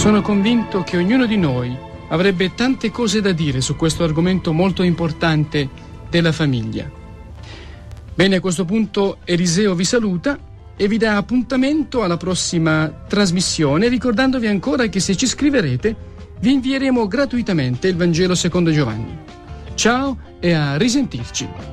Sono convinto che ognuno di noi avrebbe tante cose da dire su questo argomento molto importante della famiglia. Bene, a questo punto Eliseo vi saluta e vi dà appuntamento alla prossima trasmissione, ricordandovi ancora che se ci scriverete vi invieremo gratuitamente il Vangelo secondo Giovanni. Ciao e a risentirci.